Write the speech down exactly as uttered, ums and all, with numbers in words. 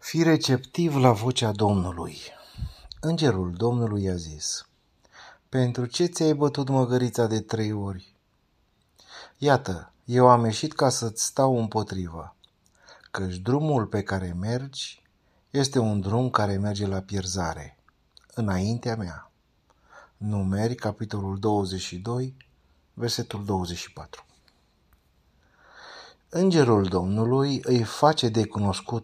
Fii receptiv la vocea Domnului. Îngerul Domnului i-a zis: pentru ce ți-ai bătut măgărița de trei ori? Iată, eu am ieșit ca să-ți stau împotrivă, căci drumul pe care mergi este un drum care merge la pierzare, înaintea mea. Numeri, capitolul douăzeci și doi, versetul douăzeci și patru. Îngerul Domnului îi face de cunoscut